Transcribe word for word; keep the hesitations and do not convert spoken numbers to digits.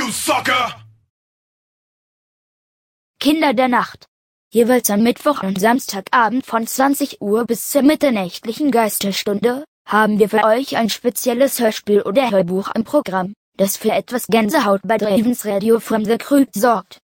sucker! Kinder der Nacht. Jeweils am Mittwoch und Samstagabend von zwanzig Uhr bis zur mitternächtlichen Geisterstunde haben wir für euch ein spezielles Hörspiel oder Hörbuch im Programm, das für etwas Gänsehaut bei Dravens Radio from the Crypt sorgt.